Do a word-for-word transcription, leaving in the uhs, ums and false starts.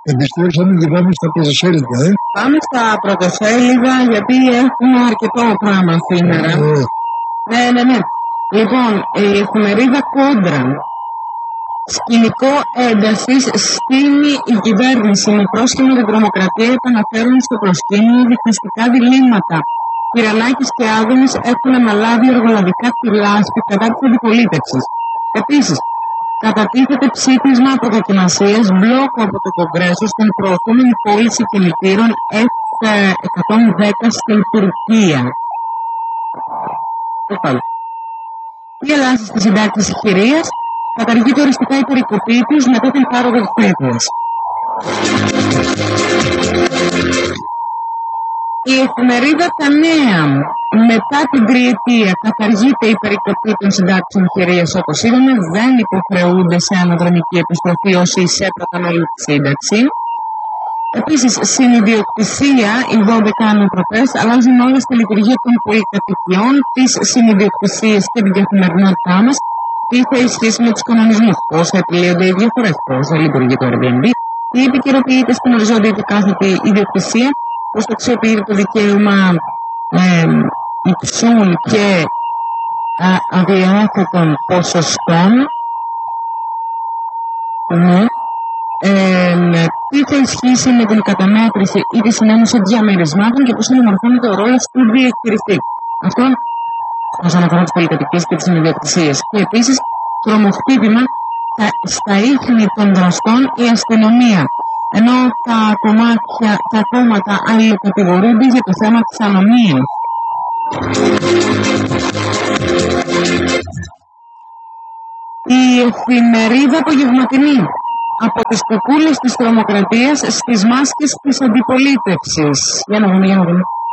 Επιστρέψαμε και πάμε στα πρωτοσέλιδα, ε. Πάμε στα πρωτοσέλιδα, γιατί έχουμε αρκετό πράγμα σήμερα. Ε, Ναι, ναι, ναι. Λοιπόν, η εφημερίδα Κόντρα. Σκηνικό έντασης στείνει η κυβέρνηση με πρόσχημα την τρομοκρατία, επαναφέρουν στο προσκήνιο διχαστικά διλήμματα. Πυρανάκης και Άδωνης έχουν αναλάβει οργανωτικά τη λάσπη κατά της αντιπολίτευσης. Επίσης, κατατίθεται ψήφισμα προδοκιμασίας μπλόκου από το Κογκρέσο στην προωθούμενη πώληση κινητήρων εφ εκατόν δέκα στην Τουρκία. Η Ελλάδα στη συντάξη της Ηχηρίας καταργείται οριστικά η περικοπή τους μετά την πάροδο της Τρίτης. Η εφημερίδα Τα Νέα. Μετά την τριετία καταργείται η περικοπή των συντάξεων Ηχηρίας, όπως είδαμε, δεν υποχρεούνται σε αναδρομική επιστροφή όσοι εισέπρatan όλη τη σύνταξη. Επίσης, συνειδιοκτησία, οι δώδεκα ανατροπές αλλάζουν όλες τη λειτουργία των πολυκατοικιών, τις συνειδιοκτησίες και την καθημερινότητά μας. Τι θα ισχύσει με τους κανονισμούς, πώς θα επιλύονται οι διαφορές, πώς θα λειτουργεί το Airbnb, τι επικαιροποιείται στην οριζόντια και κάθετη ιδιοκτησία, πώς θα αξιοποιείται το δικαίωμα ε, υψών και ε, αδιάθετων ποσοστών. Ναι. Ε, τι θα ισχύσει με την καταμέτρηση ή τη συνένωση διαμερισμάτων και πώς θα διαμορφώνεται ο ρόλος του διαχειριστή. Αυτό όσον αφορά τις πολυκατοικίες και τις ιδιοκτησίες. Και επίσης, τρομοχτύπημα στα ίχνη των δραστών η αστυνομία. Ενώ τα κομμάτια, τα κόμματα αλληλοκατηγορούνται για το θέμα της ανομίας. Η εφημερίδα Απογευματινή. Από τις κουκούλες της τρομοκρατίας στις μάσκες της αντιπολίτευσης. Για να δούμε, για να δούμε.